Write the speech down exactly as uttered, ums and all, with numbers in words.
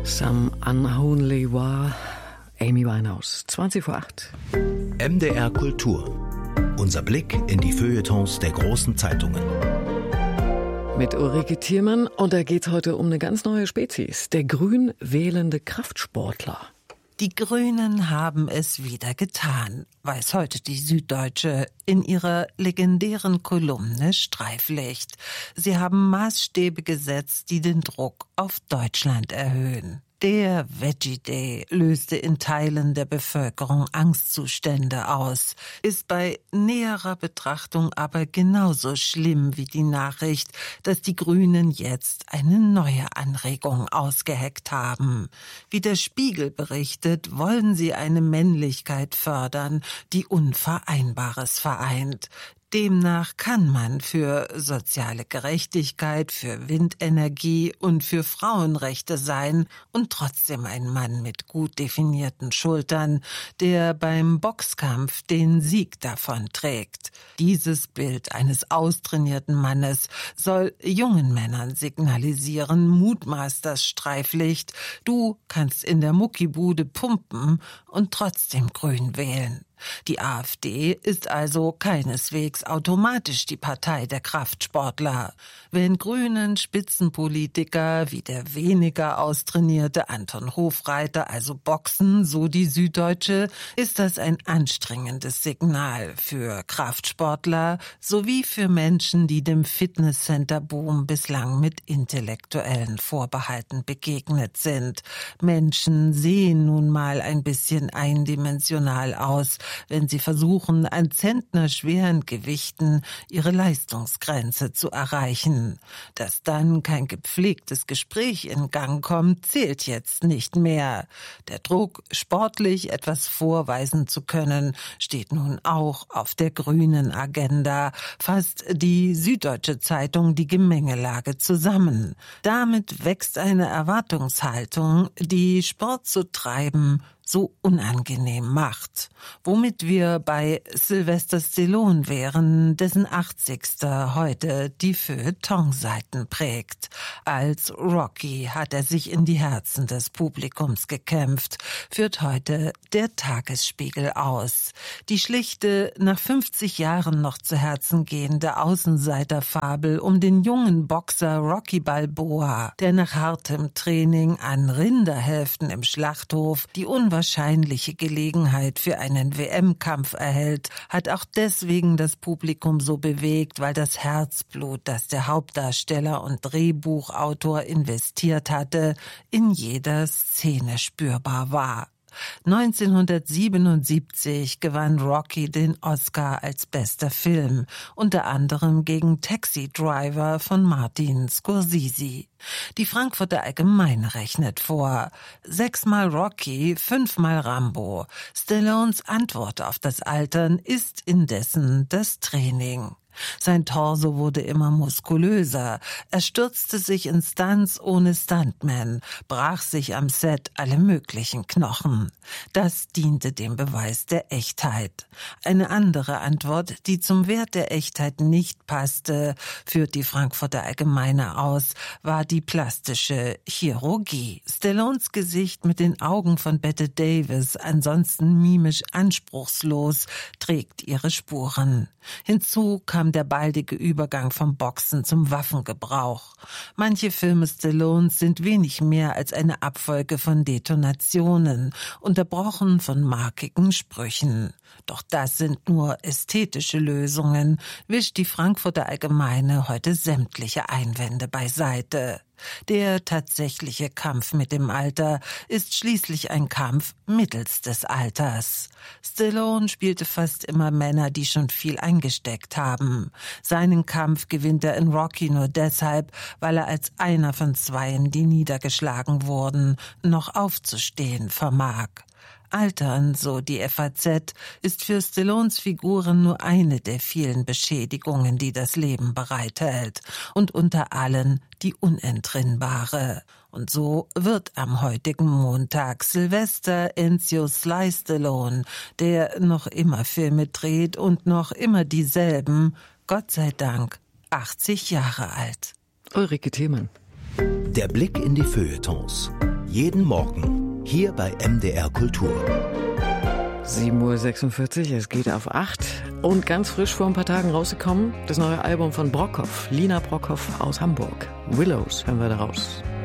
Some Unholy War, Amy Winehouse, zwanzig vor acht. M D R Kultur. Unser Blick in die Feuilletons der großen Zeitungen. Mit Ulrike Thiermann, und da geht's heute um eine ganz neue Spezies, der grün wählende Kraftsportler. Die Grünen haben es wieder getan, weiß heute die Süddeutsche in ihrer legendären Kolumne Streiflicht. Sie haben Maßstäbe gesetzt, die den Druck auf Deutschland erhöhen. Der Veggie Day löste in Teilen der Bevölkerung Angstzustände aus, ist bei näherer Betrachtung aber genauso schlimm wie die Nachricht, dass die Grünen jetzt eine neue Anregung ausgeheckt haben. Wie der Spiegel berichtet, wollen sie eine Männlichkeit fördern, die Unvereinbares vereint. Demnach kann man für soziale Gerechtigkeit, für Windenergie und für Frauenrechte sein und trotzdem ein Mann mit gut definierten Schultern, der beim Boxkampf den Sieg davonträgt. Dieses Bild eines austrainierten Mannes soll jungen Männern signalisieren, mutmaßt das Streiflicht, du kannst in der Muckibude pumpen und trotzdem grün wählen. Die AfD ist also keineswegs automatisch die Partei der Kraftsportler. Wenn grünen Spitzenpolitiker wie der weniger austrainierte Anton Hofreiter also boxen, so die Süddeutsche, ist das ein anstrengendes Signal für Kraftsportler sowie für Menschen, die dem Fitnesscenter-Boom bislang mit intellektuellen Vorbehalten begegnet sind. Menschen sehen nun mal ein bisschen eindimensional aus, wenn sie versuchen, an zentnerschweren Gewichten ihre Leistungsgrenze zu erreichen. Dass dann kein gepflegtes Gespräch in Gang kommt, zählt jetzt nicht mehr. Der Druck, sportlich etwas vorweisen zu können, steht nun auch auf der grünen Agenda, fasst die Süddeutsche Zeitung die Gemengelage zusammen. Damit wächst eine Erwartungshaltung, die Sport zu treiben so unangenehm macht. Womit wir bei Sylvester Stallone wären, dessen achtzigster heute die Feuilleton-Seiten prägt. Als Rocky hat er sich in die Herzen des Publikums gekämpft, führt heute der Tagesspiegel aus. Die schlichte, nach fünfzig Jahren noch zu Herzen gehende Außenseiterfabel um den jungen Boxer Rocky Balboa, der nach hartem Training an Rinderhälften im Schlachthof die unwahrscheinliche Gelegenheit für einen W M-Kampf erhält, hat auch deswegen das Publikum so bewegt, weil das Herzblut, das der Hauptdarsteller und Drehbuchautor investiert hatte, in jeder Szene spürbar war. neunzehnhundertsiebenundsiebzig gewann Rocky den Oscar als bester Film, unter anderem gegen Taxi Driver von Martin Scorsese. Die Frankfurter Allgemeine rechnet vor: sechsmal Rocky, fünfmal Rambo. Stallones Antwort auf das Altern ist indessen das Training. Sein Torso wurde immer muskulöser. Er stürzte sich in Stunts ohne Stuntman, brach sich am Set alle möglichen Knochen. Das diente dem Beweis der Echtheit. Eine andere Antwort, die zum Wert der Echtheit nicht passte, führt die Frankfurter Allgemeine aus, war die plastische Chirurgie. Stallones Gesicht mit den Augen von Bette Davis, ansonsten mimisch anspruchslos, trägt ihre Spuren. Hinzu kam der baldige Übergang vom Boxen zum Waffengebrauch. Manche Filme Stallones sind wenig mehr als eine Abfolge von Detonationen, unterbrochen von markigen Sprüchen. Doch das sind nur ästhetische Lösungen, wischt die Frankfurter Allgemeine heute sämtliche Einwände beiseite. Der tatsächliche Kampf mit dem Alter ist schließlich ein Kampf mittels des Alters. Stallone spielte fast immer Männer, die schon viel eingesteckt haben. Seinen Kampf gewinnt er in Rocky nur deshalb, weil er als einer von zweien, die niedergeschlagen wurden, noch aufzustehen vermag. Altern, so die F A Z, ist für Stallones Figuren nur eine der vielen Beschädigungen, die das Leben bereithält, und unter allen die unentrinnbare. Und so wird am heutigen Montag Sylvester Enzio Sly Stallone, der noch immer Filme dreht und noch immer dieselben, Gott sei Dank, achtzig Jahre alt. Ulrike Thiemann. Der Blick in die Feuilletons. Jeden Morgen hier bei M D R Kultur. sieben Uhr sechsundvierzig, es geht auf acht. Und ganz frisch vor ein paar Tagen rausgekommen, das neue Album von Brockhoff, Lina Brockhoff aus Hamburg. Willows hören wir daraus.